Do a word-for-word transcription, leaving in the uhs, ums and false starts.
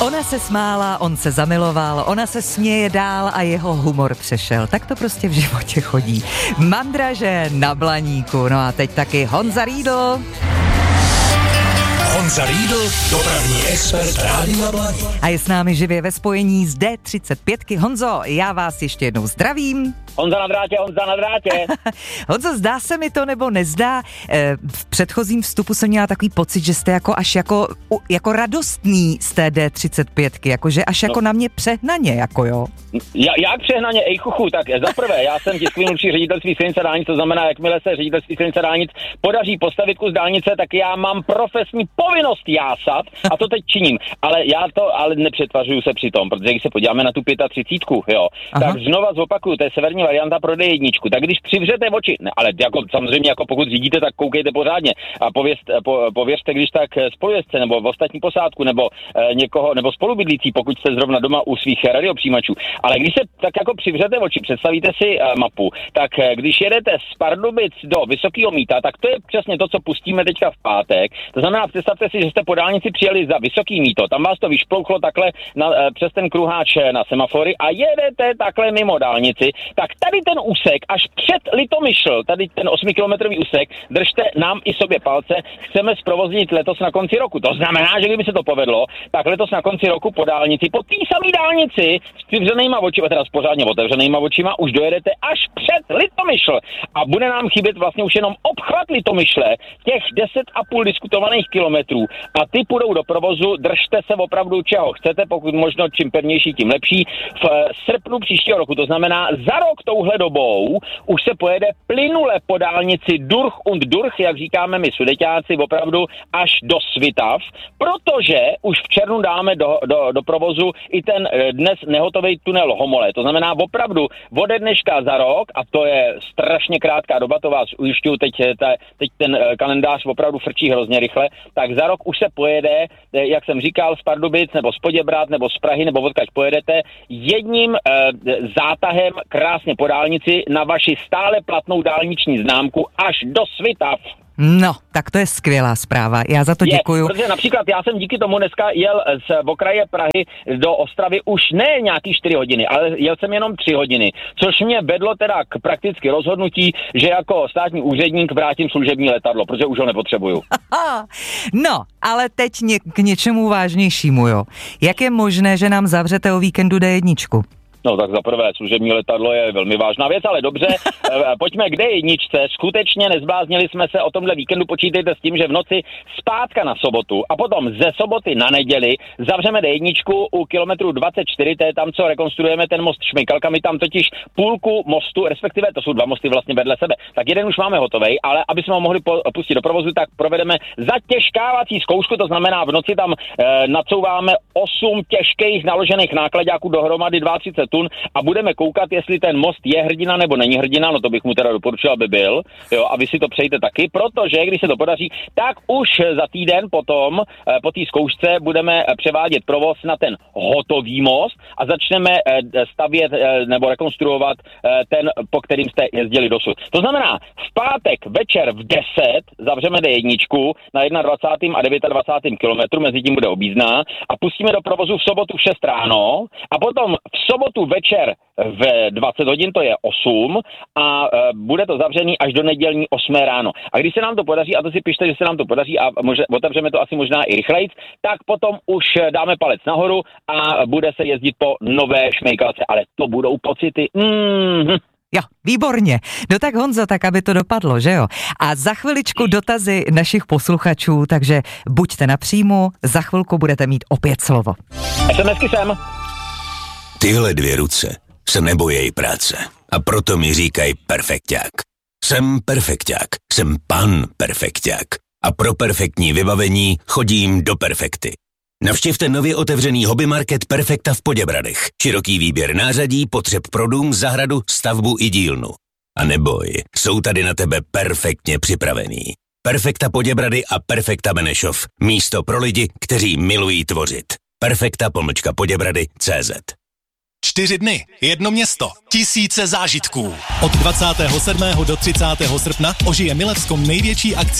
Ona se smála, on se zamiloval, ona se směje dál a jeho humor přešel. Tak to prostě v životě chodí. Mandraže na Blaníku. No a teď taky Honza Riedl. Honza Riedl, dopravní expert Rádia Blaník. A je s námi živě ve spojení z D třicet pět. Honzo, já vás ještě jednou zdravím. Honza na drátě, Honza na drátě. Honzo, zdá se mi to nebo nezdá? V předchozím vstupu jsem měla takový pocit, že jste jako až jako, jako radostný z té D třicet pět, jakože až jako no. na mě přehnaně, jako jo. Já, jak přehnaně, ej chuchu, tak za prvé, já jsem tiskový mluvčí ředitelství silnic a dálnic, to znamená, jakmile se ředitelství silnic a dálnic podaří postavit kus dálnice, tak já mám profesní povinnost jásat a to teď činím. Ale já to, ale nepřetvařuju se při tom, protože když se podíváme na tu třicet pět, jo, Aha. tak znova zopakuju, to je severní varianta pro D jedna, tak když přivřete oči, ne, ale jako samozřejmě, jako pokud řídíte, tak koukejte pořádně a pověřte, po, pověřte, když tak spolujezdce nebo v ostatní posádku nebo e, někoho, nebo spolubydlící, pokud jste zrovna doma u svých radiopřijímačů. Ale když se tak jako přivřete oči, představíte si e, mapu, tak e, když jedete z Pardubic do Vysokého Mýta, tak to je přesně to, co pustíme teďka v pátek. To znamená, představte si, že jste po dálnici přijeli za Vysoký Mýto, tam vás to vyšplouchlo takhle na, e, přes ten kruháč na semafory a jedete takhle mimo dálnici, tak tady ten úsek až před Litomyšl, tady ten osmikilometrový úsek, držte nám i sobě palce, chceme zprovoznit letos na konci roku. To znamená, že kdyby se to povedlo, tak letos na konci roku po dálnici, po té samé dálnici s přivřenýma očima, teda s pořádně otevřenýma očima, už dojedete až před Litomyšl a bude nám chybět vlastně už jenom obchvat Litomyšle, těch deset a půl diskutovaných kilometrů a ty půjdou do provozu, držte se opravdu čeho chcete, pokud možno čím pevnější, tím lepší. V srpnu příštího roku, to znamená za rok touhle dobou už se pojede plynule po dálnici Durch und Durch, jak říkáme my sudeťáci, opravdu až do Svitav, protože už v červnu dáme do, do, do provozu i ten dnes nehotový tunel Homole. To znamená opravdu ode dneška za rok, a to je strašně krátká doba, to vás ujišťuju, teď, ta, teď ten kalendář opravdu frčí hrozně rychle, tak za rok už se pojede, jak jsem říkal, z Pardubic nebo z Poděbrad nebo z Prahy nebo odkaď pojedete, jedním e, zátahem krásně po dálnici na vaši stále platnou dálniční známku až do Svitav. No, tak to je skvělá zpráva, já za to je, děkuju. Protože například já jsem díky tomu dneska jel z okraje Prahy do Ostravy už ne nějaký čtyři hodiny, ale jel jsem jenom tři hodiny, což mě vedlo teda k prakticky rozhodnutí, že jako státní úředník vrátím služební letadlo, protože už ho nepotřebuju. No, ale teď ně, k něčemu vážnějšímu, jo. Jak je možné, že nám zavřete o víkendu D jedna? No tak za prvé, služební letadlo je velmi vážná věc, ale dobře, pojďme k D jedna. Skutečně nezbláznili jsme se o tomhle víkendu, počítejte s tím, že v noci zpátka na sobotu a potom ze soboty na neděli zavřeme D jedna u kilometru dvacet čtyři, to je tam, co rekonstruujeme ten most Šmejkalka, my tam totiž půlku mostu, respektive to jsou dva mosty vlastně vedle sebe, tak jeden už máme hotovej, ale aby jsme ho mohli pustit do provozu, tak provedeme zatěžkávací zkoušku, to znamená v noci tam e, nacouváme osm těžkých naložených nákladáků dohromady třicet dva tun a budeme koukat, jestli ten most je hrdina nebo není hrdina, no to bych mu teda doporučil, aby byl, jo, a vy si to přejte taky, protože když se to podaří, tak už za týden potom po té zkoušce budeme převádět provoz na ten hotový most a začneme stavět nebo rekonstruovat ten, po kterým jste jezdili dosud. To znamená, v pátek večer v deset zavřeme D jedna na dvacátém prvním a dvacátém devátém kilometru, mezi tím bude objízdná a pustíme do provozu v sobotu v šest ráno a potom v sobotu večer v dvacet hodin, to je osm a e, bude to zavřený až do nedělní osmé ráno. A když se nám to podaří, a to si pište, že se nám to podaří a mož, otevřeme to asi možná i rychlejc, tak potom už dáme palec nahoru a bude se jezdit po nové Šmejkalce, ale to budou pocity. Mm-hmm. Jo, výborně. No tak Honzo, tak aby to dopadlo, že jo? A za chviličku dotazy našich posluchačů, takže buďte na příjmu, za chvilku budete mít opět slovo. SMSky sem. Tyhle dvě ruce se nebojí práce a proto mi říkají perfekťák. Jsem perfekťák, jsem pan perfekťák a pro perfektní vybavení chodím do Perfekty. Navštivte nově otevřený hobby market Perfekta v Poděbradech. Široký výběr nářadí, potřeb pro dům, zahradu, stavbu i dílnu. A neboj, jsou tady na tebe perfektně připravený. Perfekta Poděbrady a Perfekta Benešov. Místo pro lidi, kteří milují tvořit. Perfekta pomlčka Poděbrady tečka cé zet. Čtyři dny, jedno město, tisíce zážitků. Od dvacátého sedmého do třicátého srpna ožije Milevskom největší akci